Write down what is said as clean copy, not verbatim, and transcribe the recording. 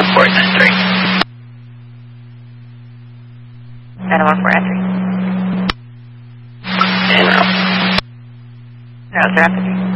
1493. Data 1493. En route. No, sir, after 3.